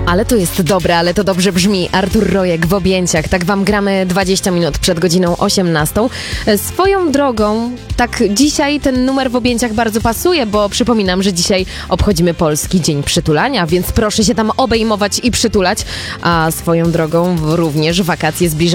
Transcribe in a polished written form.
Ale to jest dobre, ale to dobrze brzmi. Artur Rojek w Objęciach. Tak wam gramy 20 minut przed godziną 18. Swoją drogą, tak dzisiaj ten numer w Objęciach bardzo pasuje, bo przypominam, że dzisiaj obchodzimy Polski Dzień Przytulania, więc proszę się tam obejmować i przytulać. A swoją drogą również wakacje zbliżają